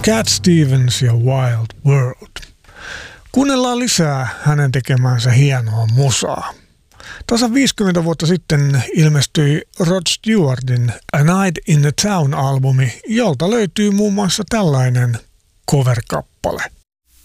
Cat Stevens ja Wild World. Kuunnellaan lisää hänen tekemäänsä hienoa musaa. Tasan 50 vuotta sitten ilmestyi Rod Stewartin A Night in the Town-albumi, jolta löytyy muun muassa tällainen cover-kappale.